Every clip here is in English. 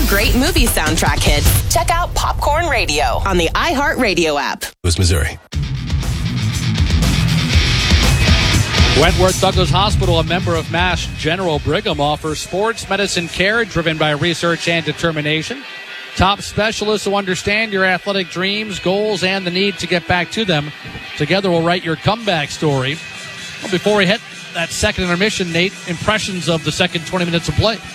great movie soundtrack hits, check out Popcorn Radio on the iHeartRadio app. Missouri. Wentworth Douglas Hospital, a member of Mass General Brigham, offers sports medicine care driven by research and determination. Top specialists who understand your athletic dreams, goals, and the need to get back to them. Together we'll write your comeback story. Well, before we hit that second intermission, Nate, impressions of the second 20 minutes of play.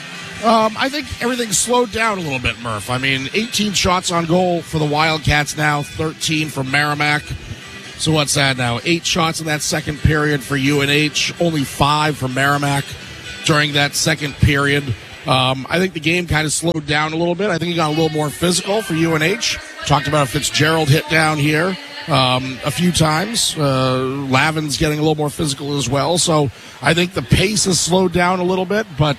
I think everything slowed down a little bit, Murph. I mean, 18 shots on goal for the Wildcats now, 13 for Merrimack. So what's that now? 8 shots in that second period for UNH, only 5 for Merrimack during that second period. I think the game kind of slowed down a little bit. I think it got a little more physical for UNH. Talked about a Fitzgerald hit down here a few times. Lavin's getting a little more physical as well. So I think the pace has slowed down a little bit, but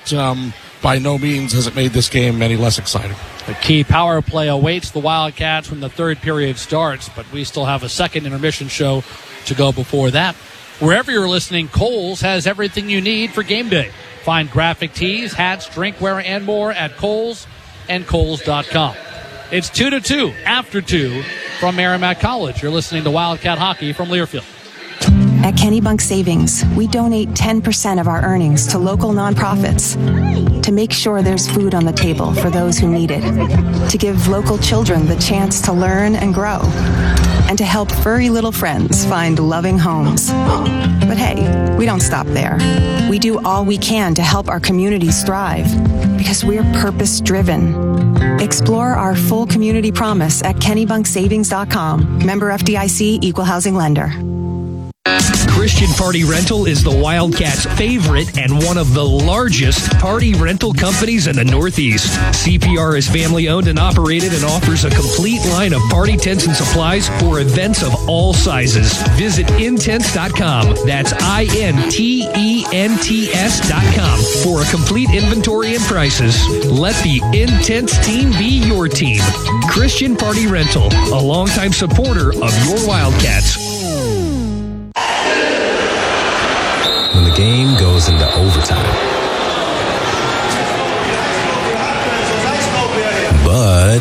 by no means has it made this game any less exciting. The key power play awaits the Wildcats when the third period starts, but we still have a second intermission show to go before that. Wherever you're listening, Kohl's has everything you need for game day. Find graphic tees, hats, drinkware, and more at Kohl's and Kohl's.com. It's 2-2 after 2 from Merrimack College. You're listening to Wildcat Hockey from Learfield. At Kennebunk Savings, we donate 10% of our earnings to local nonprofits to make sure there's food on the table for those who need it, to give local children the chance to learn and grow, and to help furry little friends find loving homes. But hey, we don't stop there. We do all we can to help our communities thrive because we're purpose-driven. Explore our full community promise at KennebunkSavings.com. Member FDIC, Equal Housing Lender. Christian Party Rental is the Wildcats' favorite and one of the largest party rental companies in the Northeast. CPR is family-owned and operated and offers a complete line of party tents and supplies for events of all sizes. Visit intents.com. That's INTENTS.com for a complete inventory and prices. Let the Intense team be your team. Christian Party Rental, a longtime supporter of your Wildcats. When the game goes into overtime. But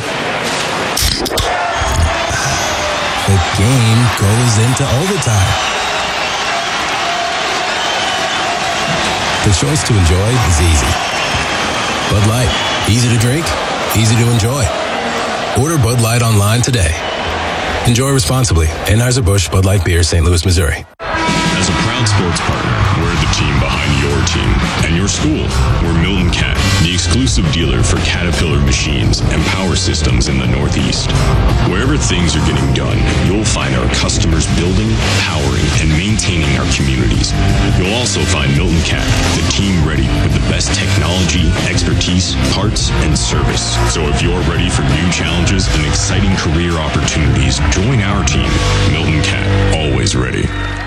the game goes into overtime. The choice to enjoy is easy. Bud Light. Easy to drink, easy to enjoy. Order Bud Light online today. Enjoy responsibly. Anheuser-Busch Bud Light Beer, St. Louis, Missouri. As a proud sports partner, we're the team behind your team and your school. We're Milton Cat, the exclusive dealer for Caterpillar machines and power systems in the Northeast. Wherever things are getting done, you'll find our customers building, powering, and maintaining our communities. You'll also find Milton Cat, the team ready with the best technology, expertise, parts, and service. So if you're ready for new challenges and exciting career opportunities, join our team. Milton Cat, always ready.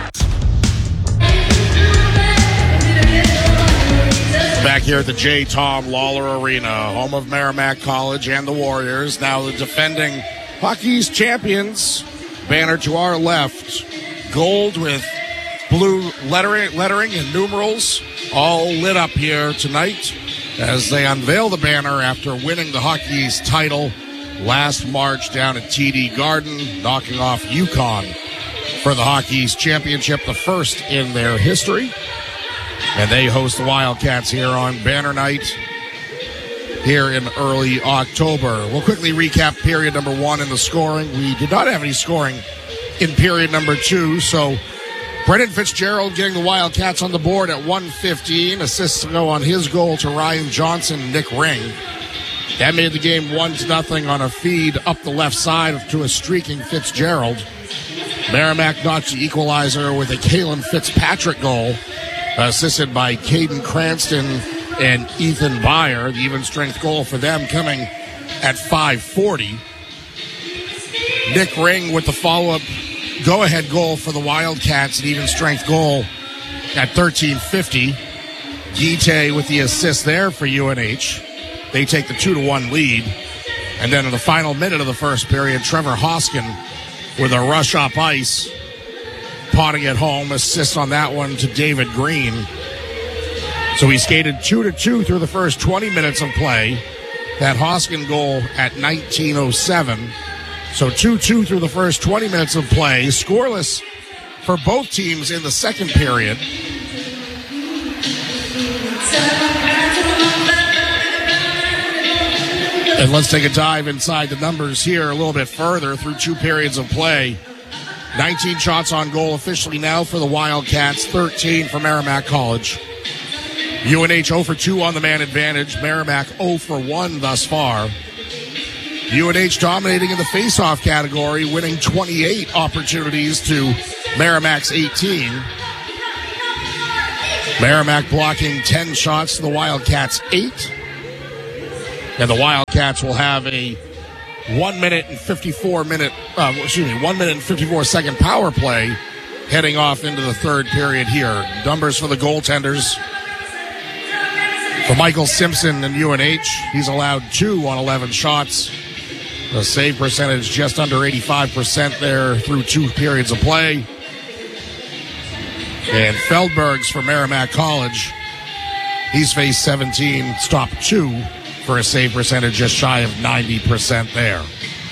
Back here at the J. Tom Lawler Arena, home of Merrimack College and the Warriors. Now the defending Hockey's champions. Banner to our left. Gold with blue lettering and numerals all lit up here tonight as they unveil the banner after winning the Hockey's title last March down at TD Garden, knocking off UConn for the Hockey's championship, the first in their history. And they host the Wildcats here on Banner Night here in early October. We'll quickly recap period number 1 in the scoring. We did not have any scoring in period number 2, so Brendan Fitzgerald getting the Wildcats on the board at 1:15. Assists go on his goal to Ryan Johnson and Nick Ring. That made the game 1-0 on a feed up the left side to a streaking Fitzgerald. Merrimack notched the equalizer with a Kalen Fitzpatrick goal, assisted by Caden Cranston and Ethan Byer. The even strength goal for them coming at 5:40. Nick Ring with the follow-up go-ahead goal for the Wildcats, an even strength goal at 13:50. Guite with the assist there for UNH. They take the 2-1 lead. And then in the final minute of the first period, Trevor Hoskin with a rush up ice, potting it home, assist on that one to David Green. So he skated 2-2 through the first 20 minutes of play. that Hoskin goal at 19:07. So 2-2 through the first 20 minutes of play. Scoreless for both teams in the second period. And let's take a dive inside the numbers here a little bit further through 2 periods of play. 19 shots on goal officially now for the Wildcats, 13 for Merrimack College. UNH 0 for 2 on the man advantage. Merrimack 0 for 1 thus far. UNH dominating in the face-off category, winning 28 opportunities to Merrimack's 18. Merrimack blocking 10 shots to the Wildcats' 8. And the Wildcats will have a 1 minute and 54 second power play heading off into the third period here. Numbers for the goaltenders. For Michael Simpson and UNH, he's allowed 2 on 11 shots. The save percentage just under 85% there through 2 periods of play. And Feldbergs for Merrimack College, he's faced 17, stopped 2 for a save percentage just shy of 90% there.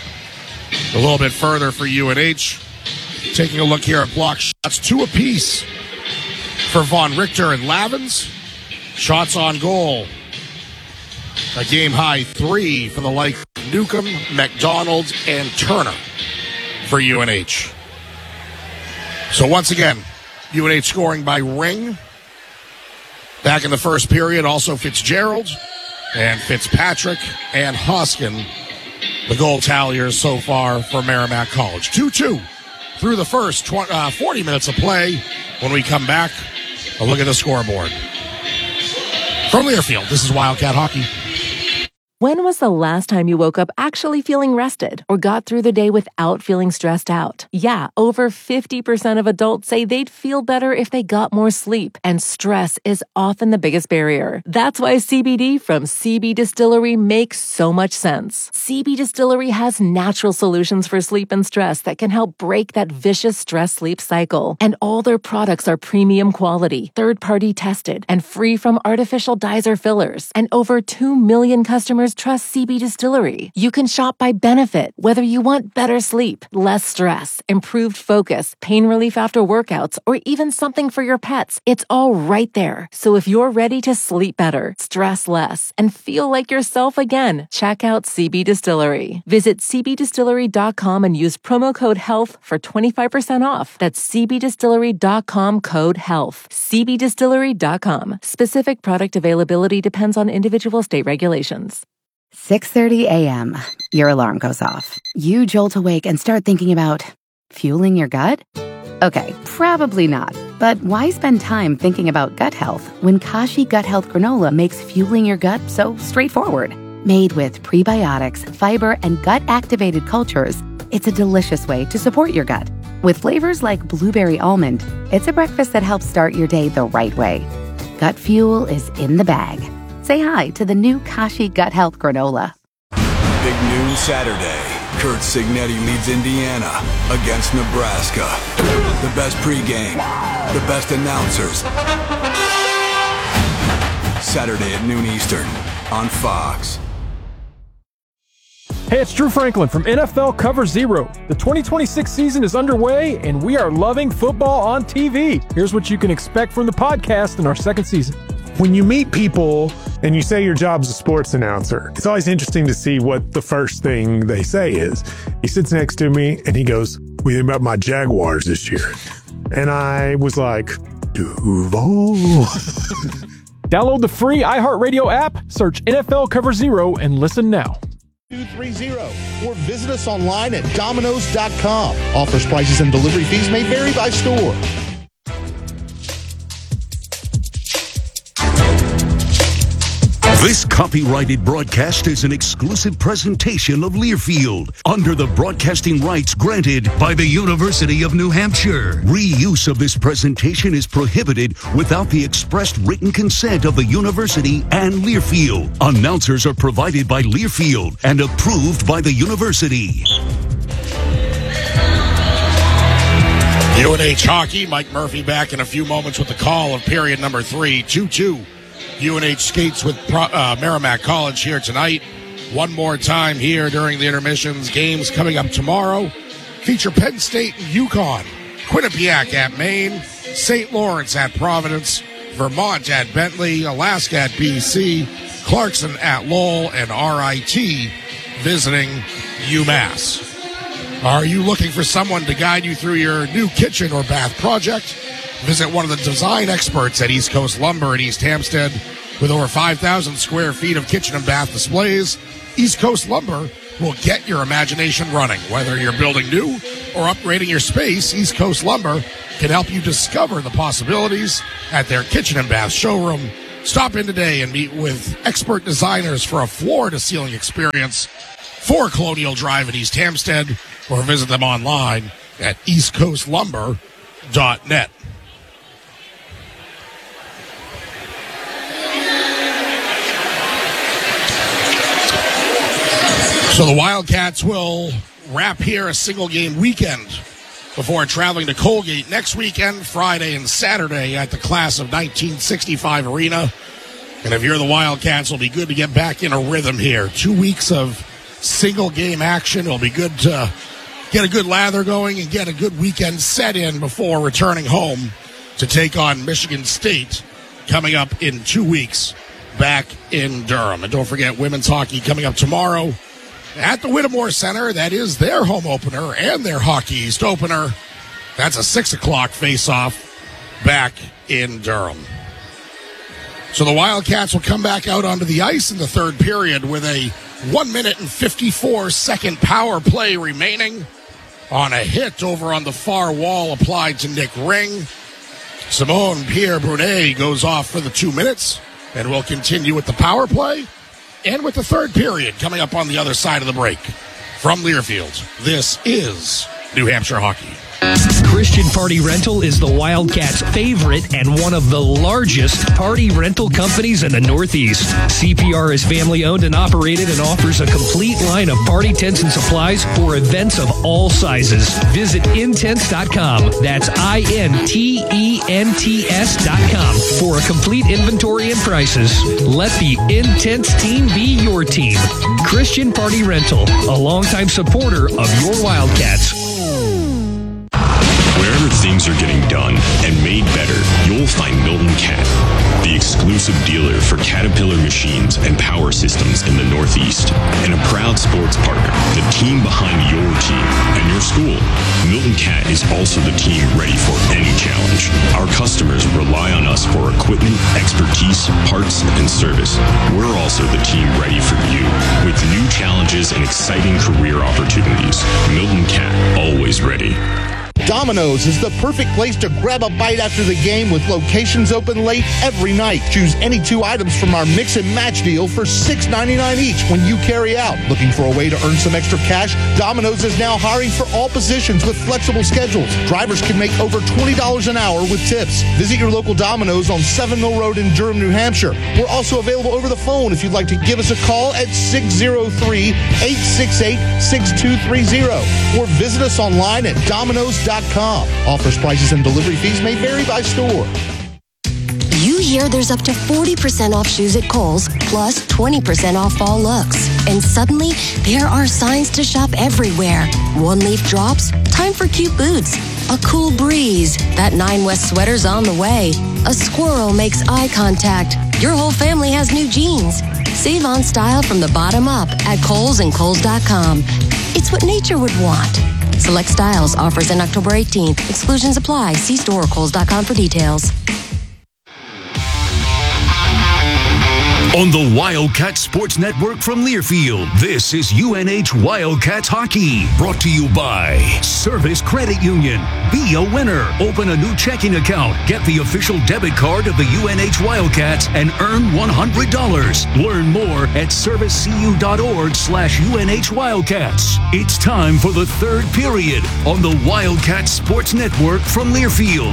A little bit further for UNH. Taking a look here at block shots, 2 apiece for Von Richter and Lavins. Shots on goal, a game-high 3 for the likes of Newcomb, McDonald, and Turner for UNH. So once again, UNH scoring by Ring. Back in the first period, also Fitzgerald and Fitzpatrick and Hoskin, the goal talliers so far for Merrimack College. 2-2 through the first 40 minutes of play. When we come back, a look at the scoreboard. From Learfield, this is Wildcat Hockey. When was the last time you woke up actually feeling rested or got through the day without feeling stressed out? Yeah, over 50% of adults say they'd feel better if they got more sleep, and stress is often the biggest barrier. That's why CBD from CB Distillery makes so much sense. CB Distillery has natural solutions for sleep and stress that can help break that vicious stress-sleep cycle. And all their products are premium quality, third-party tested, and free from artificial dyes or fillers. And over 2 million customers trust CB Distillery. You can shop by benefit, whether you want better sleep, less stress, improved focus, pain relief after workouts, or even something for your pets. It's all right there. So if you're ready to sleep better, stress less, and feel like yourself again, check out CB Distillery. Visit cbdistillery.com and use promo code HEALTH for 25% off. That's cbdistillery.com code HEALTH. cbdistillery.com. Specific product availability depends on individual state regulations. 6:30 a.m. Your alarm goes off. You jolt awake and start thinking about fueling your gut? Okay, probably not. But why spend time thinking about gut health when Kashi Gut Health Granola makes fueling your gut so straightforward? Made with prebiotics, fiber, and gut-activated cultures, it's a delicious way to support your gut. With flavors like blueberry almond, it's a breakfast that helps start your day the right way. Gut fuel is in the bag. Say hi to the new Kashi Gut Health Granola. Big noon Saturday. Kurt Signetti leads Indiana against Nebraska. The best pregame, the best announcers. Saturday at noon Eastern on Fox. Hey, it's Drew Franklin from NFL Cover Zero. The 2026 season is underway, and we are loving football on TV. Here's what you can expect from the podcast in our second season. When you meet people and you say your job's a sports announcer, it's always interesting to see what the first thing they say is. He sits next to me and he goes, "What do you think about my Jaguars this year?" And I was like, Duval. Download the free iHeartRadio app, search NFL Cover Zero, and listen now. 230 or visit us online at Domino's.com. Offers, prices, and delivery fees may vary by store. This copyrighted broadcast is an exclusive presentation of Learfield under the broadcasting rights granted by the University of New Hampshire. Reuse of this presentation is prohibited without the expressed written consent of the university and Learfield. Announcers are provided by Learfield and approved by the university. UNH hockey, Mike Murphy back in a few moments with the call of period number 3, 2-2. UNH skates with Merrimack College here tonight. one more time here during the intermissions. Games coming up tomorrow feature Penn State and UConn, Quinnipiac at Maine, St. Lawrence at Providence, Vermont at Bentley, Alaska at BC, Clarkson at Lowell, and RIT visiting UMass. Are you looking for someone to guide you through your new kitchen or bath project? Visit one of the design experts at East Coast Lumber in East Hampstead. With over 5,000 square feet of kitchen and bath displays, East Coast Lumber will get your imagination running. Whether you're building new or upgrading your space, East Coast Lumber can help you discover the possibilities at their kitchen and bath showroom. Stop in today and meet with expert designers for a floor-to-ceiling experience for Colonial Drive in East Hampstead, or visit them online at eastcoastlumber.net. So the Wildcats will wrap here a single-game weekend before traveling to Colgate next weekend, Friday and Saturday at the Class of 1965 Arena. And if you're the Wildcats, it'll be good to get back in a rhythm here. 2 weeks of single-game action. It'll be good to get a good lather going and get a good weekend set in before returning home to take on Michigan State coming up in 2 weeks back in Durham. And don't forget, women's hockey coming up tomorrow at the Whittemore Center. That is their home opener and their Hockey East opener. That's a 6 o'clock face-off back in Durham. So the Wildcats will come back out onto the ice in the third period with a 1 minute and 54-second power play remaining on a hit over on the far wall applied to Nick Ring. Simone Pierre-Brunet goes off for the 2 minutes, and we'll continue with the power play and with the third period coming up on the other side of the break. From Learfield, this is New Hampshire Hockey. Christian Party Rental is the Wildcats' favorite and one of the largest party rental companies in the Northeast. CPR is family owned and operated and offers a complete line of party tents and supplies for events of all sizes. Visit intents.com. That's INTENTS.com for a complete inventory and prices. Let the Intense team be your team. Christian Party Rental, a longtime supporter of your Wildcats. Wherever things are getting done and made better, you'll find Milton Cat, the exclusive dealer for Caterpillar machines and power systems in the Northeast, and a proud sports partner, the team behind your team and your school. Milton Cat is also the team ready for any challenge. Our customers rely on us for equipment, expertise, parts, and service. We're also the team ready for you with new challenges and exciting career opportunities. Milton Cat, always ready. Domino's is the perfect place to grab a bite after the game with locations open late every night. Choose any 2 items from our mix and match deal for $6.99 each when you carry out. Looking for a way to earn some extra cash? Domino's is now hiring for all positions with flexible schedules. Drivers can make over $20 an hour with tips. Visit your local Domino's on 7 Mill Road in Durham, New Hampshire. We're also available over the phone if you'd like to give us a call at 603-868-6230 or visit us online at Domino's.com. Offers, prices, and delivery fees may vary by store. You hear there's up to 40% off shoes at Kohl's, plus 20% off fall looks. And suddenly, there are signs to shop everywhere. One leaf drops, time for cute boots. A cool breeze, that 9 West sweater's on the way. A squirrel makes eye contact. Your whole family has new jeans. Save on style from the bottom up at Kohl's and Kohl's.com. It's what nature would want. Select styles, offers in October 18th. Exclusions apply. See store or Kohl's.com for details. On the Wildcat Sports Network from Learfield, this is UNH Wildcats Hockey. Brought to you by Service Credit Union. Be a winner. Open a new checking account. Get the official debit card of the UNH Wildcats and earn $100. Learn more at servicecu.org/UNH Wildcats. It's time for the third period on the Wildcat Sports Network from Learfield.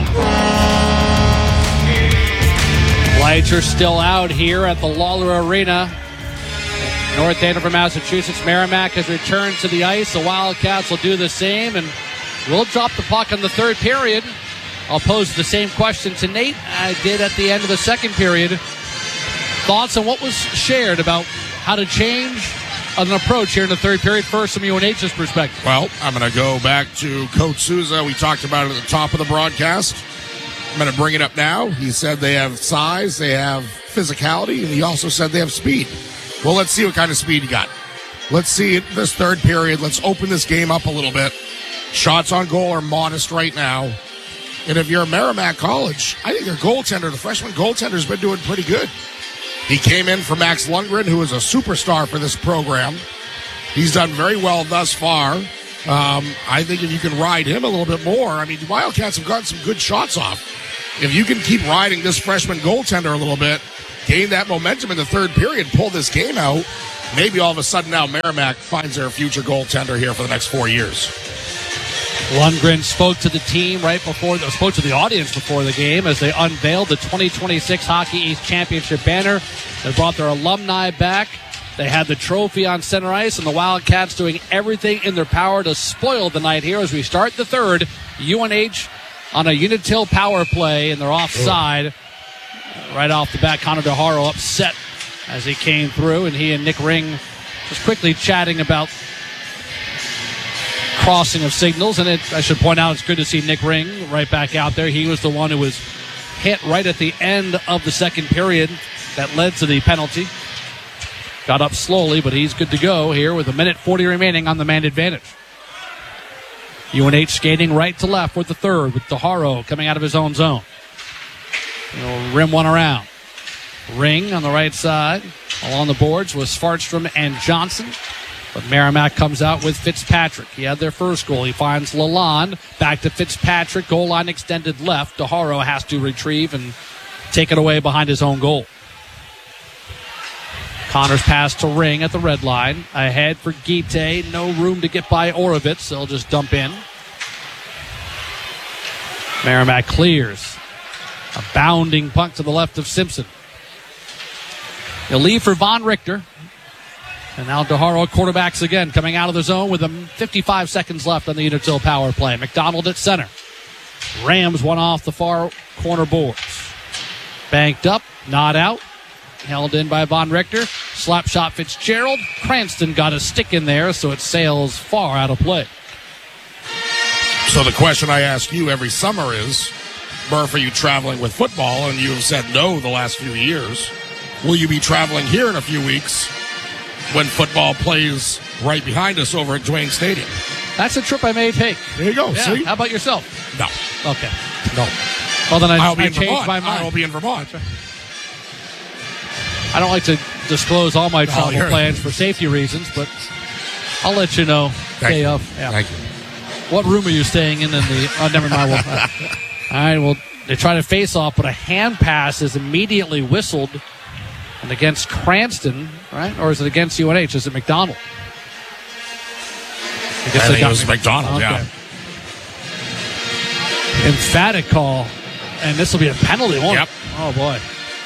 Lights are still out here at the Lawler Arena. North Andover, Massachusetts. Merrimack has returned to the ice. The Wildcats will do the same, and we'll drop the puck in the third period. I'll pose the same question to Nate I did at the end of the second period. Thoughts on what was shared about how to change an approach here in the third period first from UNH's perspective? Well, I'm going to go back to Coach Souza. We talked about it at the top of the broadcast. I'm going to bring it up now. He said they have size, they have physicality, and he also said they have speed. Well, let's see what kind of speed you got. Let's see it this third period. Let's open this game up a little bit. Shots on goal are modest right now. And if you're Merrimack College, I think their goaltender, the freshman goaltender, has been doing pretty good. He came in for Max Lundgren, who is a superstar for this program. He's done very well thus far. I think if you can ride him a little bit more, I mean, the Wildcats have gotten some good shots off. If you can keep riding this freshman goaltender a little bit, gain that momentum in the third period, pull this game out, maybe all of a sudden now Merrimack finds their future goaltender here for the next 4 years. Lundgren spoke to the team spoke to the audience before the game as they unveiled the 2026 Hockey East Championship banner. They brought their alumni back. They had the trophy on center ice, and the Wildcats doing everything in their power to spoil the night here as we start the third. UNH on a Unitil power play, and they're offside. Right off the bat, Connor DeHaro upset as he came through, and he and Nick Ring just quickly chatting about crossing of signals. And I should point out, it's good to see Nick Ring right back out there. He was the one who was hit right at the end of the second period that led to the penalty. Got up slowly, but he's good to go here with 1:40 remaining on the man advantage. UNH skating right to left with the third, with DeHaro coming out of his own zone. He'll rim one around. Ring on the right side. Along the boards was Svartstrom and Johnson. But Merrimack comes out with Fitzpatrick. He had their first goal. He finds Lalonde. Back to Fitzpatrick. Goal line extended left. DeHaro has to retrieve and take it away behind his own goal. Connor's pass to Ring at the red line. Ahead for Guite. No room to get by Orovitz. They'll just dump in. Merrimack clears. A bounding puck to the left of Simpson. He'll leave for Von Richter. And now DeHaro quarterbacks again, coming out of the zone with 55 seconds left on the Unitil power play. McDonald at center. Rams one off the far corner boards. Banked up, not out. Held in by Von Richter. Slap shot Fitzgerald. Cranston got a stick in there, so it sails far out of play. So the question I ask you every summer is, Murph, are you traveling with football? And you have said no the last few years. Will you be traveling here in a few weeks when football plays right behind us over at Duane Stadium? That's a trip I may take. There you go. Yeah. See? How about yourself? No. Okay. No. Well, then I'll be I in changed Vermont. my mind. I will be in Vermont. I don't like to disclose all my travel plans for safety reasons, but I'll let you know day of. Yeah. Thank you. What room are you staying in the... Oh, never mind. All right, well, they try to face off, but a hand pass is immediately whistled. And against Cranston, right? Or is it against UNH? Is it McDonald? I think it was McDonald, yeah. Emphatic call. And this will be a penalty, won't it? Oh, boy.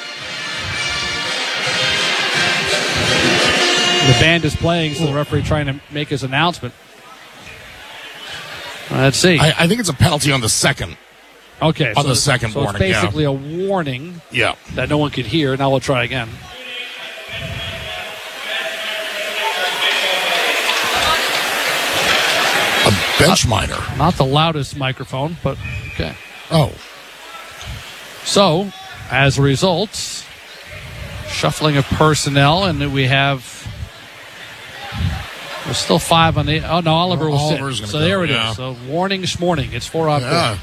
The band is playing, so the referee trying to make his announcement. Let's see. I think it's a penalty on the second. Okay. On the second warning, it's basically a warning that no one could hear. Now we'll try again. A bench minor. Not the loudest microphone, but okay. Oh. So, as a result, shuffling of personnel, and we have... There's still 5 on the... Oh, no, Oliver will sit. So there it is. So warning, schmorning. It's 4 on 4.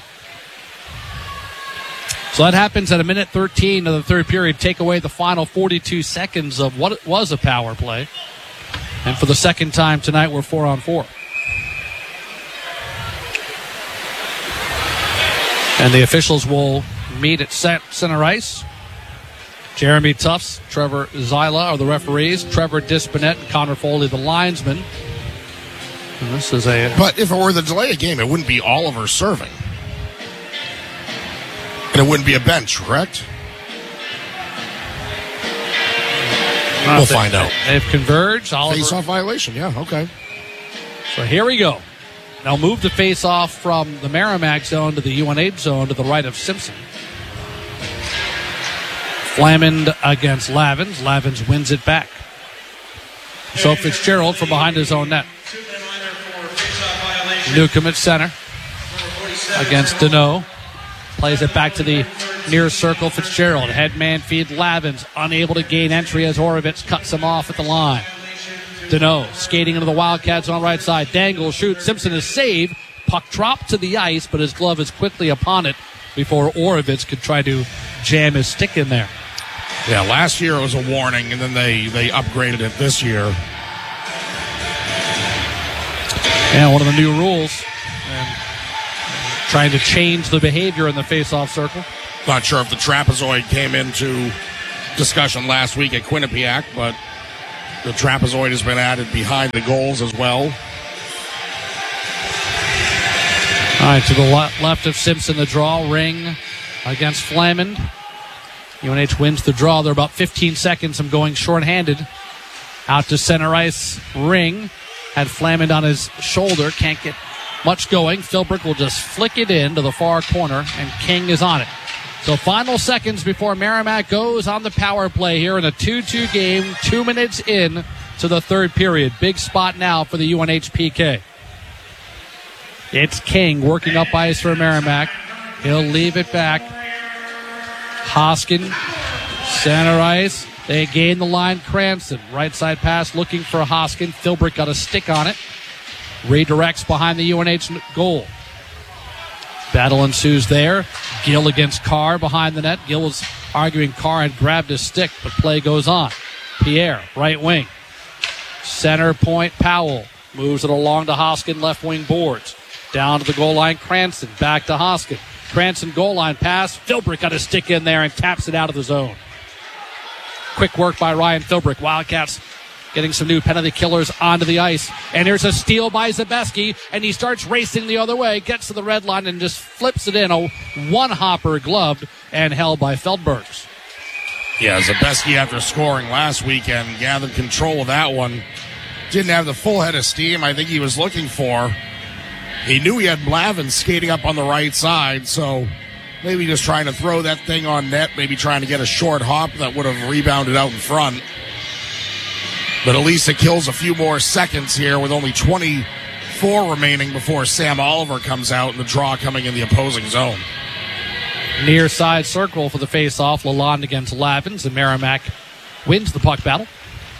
So that happens at 1:13 of the third period. Take away the final 42 seconds of what was a power play. And for the second time tonight, we're 4 on 4. And the officials will meet at center ice. Jeremy Tufts, Trevor Zyla are the referees. Trevor Dispinet and Connor Foley, the linesman. And this is a... But if it were the delay of game, it wouldn't be Oliver serving. And it wouldn't be a bench, correct? We'll find out. They've converged. Oliver. Face-off violation, yeah, okay. So here we go. Now move the face-off from the Merrimack zone to the UNH zone to the right of Simpson. Flamand against Lavins. Lavins wins it back. So Fitzgerald from behind his own net. Newcomb at center against Deneau. Plays it back to the near circle. Fitzgerald. Headman feed Lavins. Unable to gain entry as Orovitz cuts him off at the line. Deneau skating into the Wildcats on right side. Dangle shoots. Simpson is saved. Puck dropped to the ice, but his glove is quickly upon it before Orovitz could try to jam his stick in there. Yeah, last year it was a warning, and then they upgraded it this year. Yeah, one of the new rules. And trying to change the behavior in the face-off circle. Not sure if the trapezoid came into discussion last week at Quinnipiac, but the trapezoid has been added behind the goals as well. All right, to the left of Simpson, the draw. Ring against Flamand. UNH wins the draw. They're about 15 seconds from going shorthanded. Out to center ice. Ring had Flamand on his shoulder. Can't get much going. Philbrick will just flick it in to the far corner, and King is on it. So final seconds before Merrimack goes on the power play here in a 2-2 game, 2 minutes in to the third period. Big spot now for the UNH PK. It's King working up ice for Merrimack. He'll leave it back. Hoskin, center ice. They gain the line. Cranston, right side pass looking for Hoskin. Philbrick got a stick on it. Redirects behind the UNH goal. Battle ensues there. Gill against Carr behind the net. Gill was arguing Carr had grabbed his stick, but play goes on. Pierre, right wing. Center point, Powell. Moves it along to Hoskin, left wing boards. Down to the goal line, Cranston. Back to Hoskin. Cranston goal line pass. Philbrick got a stick in there and taps it out of the zone. Quick work by Ryan Philbrick. Wildcats getting some new penalty killers onto the ice. And here's a steal by Zabeski, and he starts racing the other way, gets to the red line, and just flips it in. A one-hopper gloved and held by Feldbergs. Yeah, Zabeski, after scoring last weekend, gathered control of that one. Didn't have the full head of steam I think he was looking for. He knew he had Lavin skating up on the right side, so maybe just trying to throw that thing on net, maybe trying to get a short hop that would have rebounded out in front. But at least it kills a few more seconds here with only 24 remaining before Sam Oliver comes out and the draw coming in the opposing zone. Near side circle for the face-off. Lalonde against Lavins, and Merrimack wins the puck battle.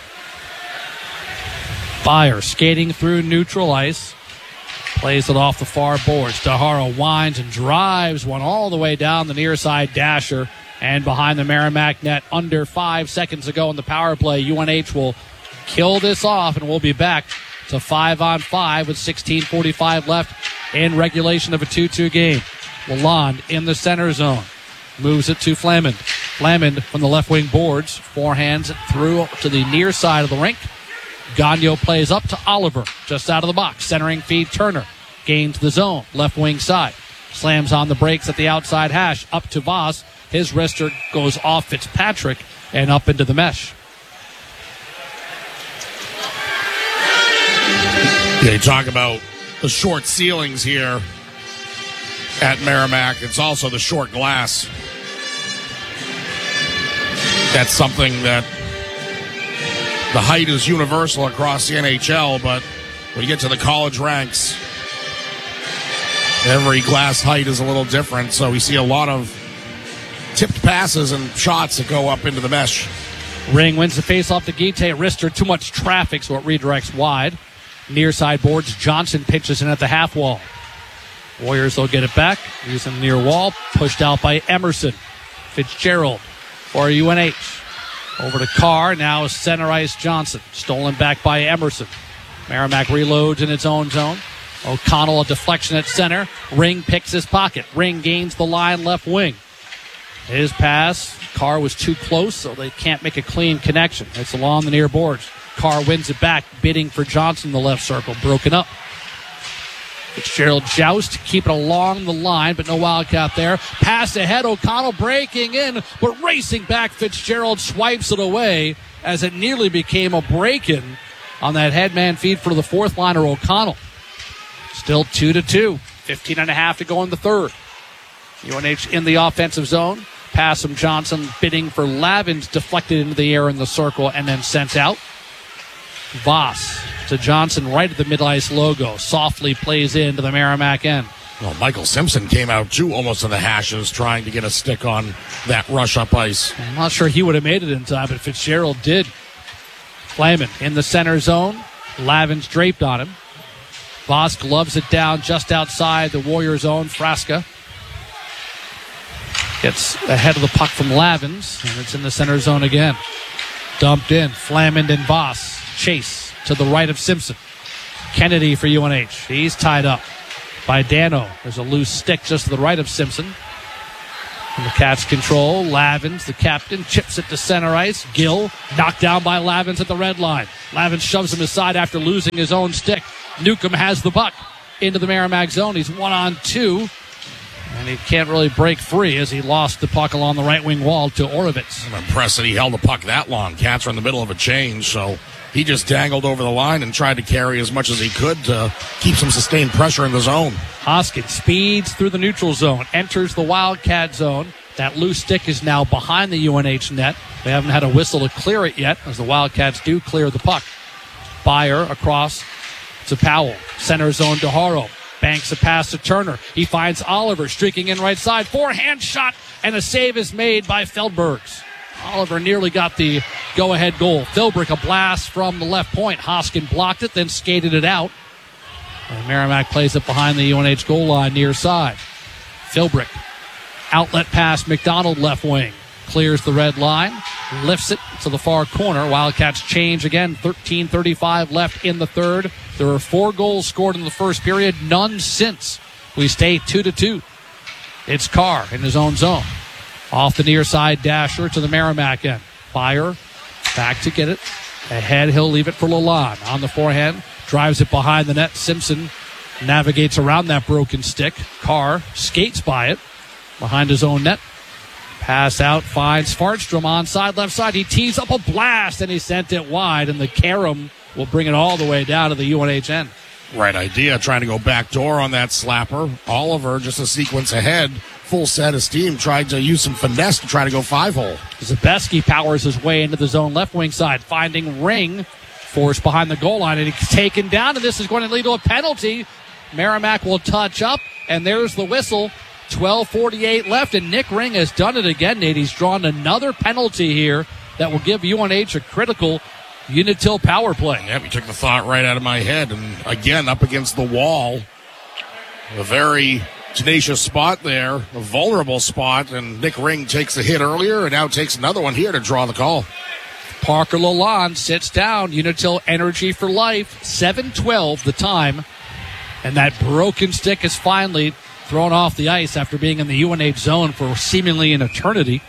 Byer skating through neutral ice. Plays it off the far boards. Dahara winds and drives one all the way down the near side dasher and behind the Merrimack net. Under 5 seconds to go in the power play. UNH will kill this off, and we'll be back to 5-on-5 with 16:45 left in regulation of a 2-2 game. Lalonde in the center zone. Moves it to Flamand. Flamand from the left wing boards. Forehands through to the near side of the rink. Gagnon plays up to Oliver, just out of the box. Centering feed Turner. Gains the zone, left wing side. Slams on the brakes at the outside hash. Up to Voss. His wrister goes off Fitzpatrick and up into the mesh. Yeah, you talk about the short ceilings here at Merrimack. It's also the short glass. That's something that the height is universal across the NHL, but when you get to the college ranks, every glass height is a little different. So we see a lot of tipped passes and shots that go up into the mesh. Ring wins the face-off to Guite. Wrister, too much traffic, so it redirects wide. Near side boards, Johnson pitches in at the half wall. Warriors will get it back. Using the near wall, pushed out by Emerson. Fitzgerald for UNH. Over to Carr, now center ice Johnson. Stolen back by Emerson. Merrimack reloads in its own zone. O'Connell a deflection at center. Ring picks his pocket. Ring gains the line left wing. His pass, Carr was too close, so they can't make a clean connection. It's along the near boards. Carr wins it back, bidding for Johnson in the left circle. Broken up. Fitzgerald joust, keep it along the line, but no Wildcat there. Pass ahead, O'Connell breaking in, but racing back, Fitzgerald swipes it away as it nearly became a break-in on that headman feed for the fourth liner, O'Connell. Still 2-2, 15.5 to go in the third. UNH in the offensive zone. Pass from Johnson, bidding for Lavins, deflected into the air in the circle and then sent out. Voss to Johnson right at the mid-ice logo. Softly plays into the Merrimack end. Well, Michael Simpson came out, too, almost to the hashes, trying to get a stick on that rush up ice. I'm not sure he would have made it in time, but Fitzgerald did. Flaman in the center zone. Lavin's draped on him. Voss gloves it down just outside the Warrior zone. Frasca gets ahead of the puck from Lavins, and it's in the center zone again. Dumped in. Flaman and Voss. Chase to the right of Simpson. Kennedy for UNH. He's tied up by Dano. There's a loose stick just to the right of Simpson. And the Cats control. Lavins, the captain, chips it to center ice. Gill knocked down by Lavins at the red line. Lavins shoves him aside after losing his own stick. Newcomb has the puck into the Merrimack zone. He's 1-on-2. And he can't really break free as he lost the puck along the right wing wall to Orovitz. I'm impressed that he held the puck that long. Cats are in the middle of a change, so he just dangled over the line and tried to carry as much as he could to keep some sustained pressure in the zone. Hoskins speeds through the neutral zone, enters the Wildcat zone. That loose stick is now behind the UNH net. They haven't had a whistle to clear it yet, as the Wildcats do clear the puck. Byer across to Powell. Center zone to Haro. Banks a pass to Turner. He finds Oliver streaking in right side. Forehand shot, and a save is made by Feldbergs. Oliver nearly got the go-ahead goal. Philbrick, a blast from the left point. Hoskin blocked it, then skated it out. And Merrimack plays it behind the UNH goal line near side. Philbrick, outlet pass, McDonald left wing. Clears the red line, lifts it to the far corner. Wildcats change again. 13:35 left in the third. There were 4 goals scored in the first period, none since. We stay 2-2. It's Carr in his own zone. Off the near side dasher to the Merrimack end. Byer back to get it. Ahead, he'll leave it for Lalonde. On the forehand, drives it behind the net. Simpson navigates around that broken stick. Carr skates by it behind his own net. Pass out, finds Fartstrom onside, left side. He tees up a blast, and he sent it wide, and the Karam will bring it all the way down to the UNH end. Right idea, trying to go backdoor on that slapper. Oliver, just a sequence ahead, full set of steam, tried to use some finesse to try to go 5-hole. Zabeski powers his way into the zone left wing side, finding Ring, forced behind the goal line, and he's taken down, and this is going to lead to a penalty. Merrimack will touch up, and there's the whistle. 12:48 left, and Nick Ring has done it again, Nate. He's drawn another penalty here that will give UNH a critical Unitil power play. Yeah, he took the thought right out of my head, and again, up against the wall. A very tenacious spot there, a vulnerable spot, and Nick Ring takes the hit earlier and now takes another one here to draw the call. Parker Lalonde sits down. Unitil energy for life. 7:12 the time, and that broken stick is finally thrown off the ice after being in the UNH zone for seemingly an eternity.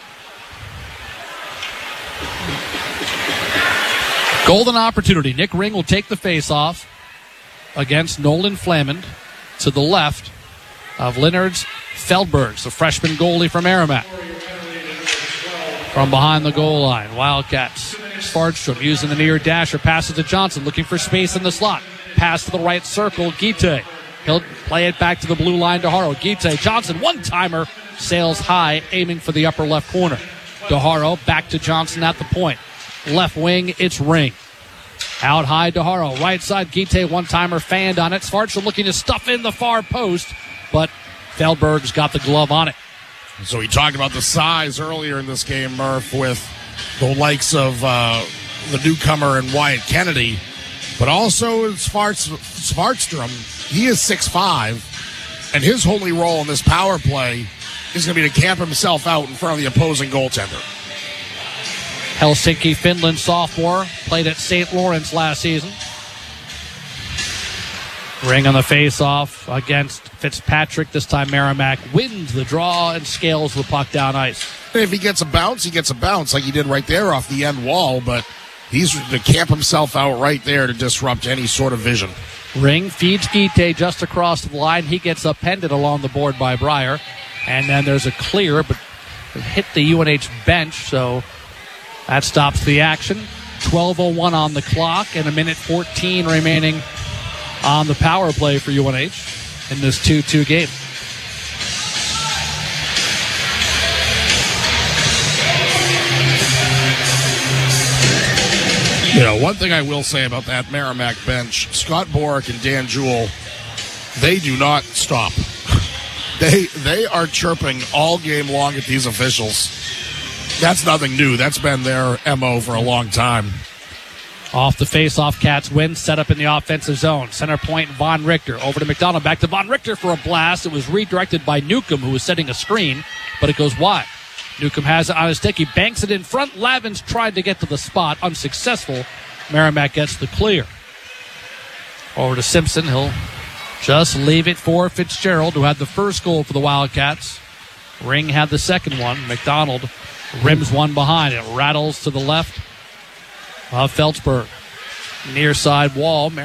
Golden opportunity. Nick Ring will take the face-off against Nolan Flamand to the left of Leonard's Feldbergs, the freshman goalie from Merrimack. From behind the goal line, Wildcats. Fartstrom using the near dasher, passes to Johnson, looking for space in the slot. Pass to the right circle, Guite. He'll play it back to the blue line to Haro. Guite, Johnson, one-timer, sails high, aiming for the upper left corner. DeHaro back to Johnson at the point. Left wing, it's Ring. Out high, DeHaro. Right side, Guite, one-timer, fanned on it. Fartstrom looking to stuff in the far post, but Feldberg's got the glove on it. So we talked about the size earlier in this game, Murph, with the likes of the newcomer and Wyatt Kennedy, but also Fartstrom. He is 6'5", and his only role in this power play is going to be to camp himself out in front of the opposing goaltender. Helsinki, Finland sophomore, played at St. Lawrence last season. Ring on the face-off against Fitzpatrick. This time Merrimack wins the draw and scales the puck down ice. And if he gets a bounce, he gets a bounce like he did right there off the end wall, but he's to camp himself out right there to disrupt any sort of vision. Ring feeds Guite just across the line. He gets appended along the board by Breyer. And then there's a clear, but it hit the UNH bench, so that stops the action. 12:01 on the clock and a minute 14 remaining on the power play for UNH in this 2-2 game. You know, one thing I will say about that Merrimack bench, Scott Borick and Dan Jewell, they do not stop. They are chirping all game long at these officials. That's nothing new. That's been their MO for a long time. Off the face-off, Cats win, set up in the offensive zone. Center point, Von Richter. Over to McDonald, back to Von Richter for a blast. It was redirected by Newcomb, who was setting a screen, but it goes wide. Newcomb has it on his stick. He banks it in front. Lavins tried to get to the spot. Unsuccessful. Merrimack gets the clear. Over to Simpson. He'll just leave it for Fitzgerald, who had the first goal for the Wildcats. Ring had the second one. McDonald rims one behind. It rattles to the left of Feldsburg. Near side wall.